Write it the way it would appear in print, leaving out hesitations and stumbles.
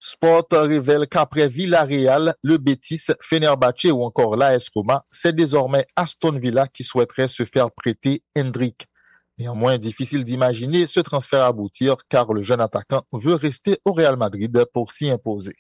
Sport révèle qu'après Villarreal, le Betis, Fenerbahçe ou encore l'AS Roma, c'est désormais Aston Villa qui souhaiterait se faire prêter Hendrick. Néanmoins, difficile d'imaginer ce transfert aboutir car le jeune attaquant veut rester au Real Madrid pour s'y imposer.